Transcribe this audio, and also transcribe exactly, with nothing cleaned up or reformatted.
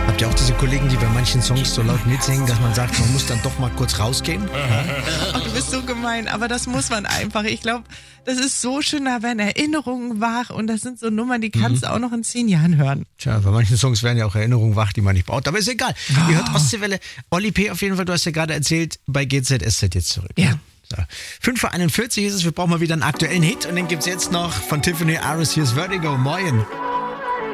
Habt ihr auch diese Kollegen, die bei manchen Songs so laut mitsingen, dass man sagt, man muss dann doch mal kurz rausgehen? Oh, du bist so gemein, aber das muss man einfach. Ich glaube, das ist so schön, da werden Erinnerungen wach und das sind so Nummern, die kannst du mhm. auch noch in zehn Jahren hören. Tja, bei manchen Songs werden ja auch Erinnerungen wach, die man nicht braucht, aber ist egal. Oh. Ihr hört Ostseewelle. Oli P. auf jeden Fall, du hast ja gerade erzählt, bei G Z S Z jetzt zurück. Ja. So. fünf Uhr einundvierzig ist es, wir brauchen mal wieder einen aktuellen Hit und den gibt's jetzt noch von Tiffany Aris, hier ist Vertigo. Moin.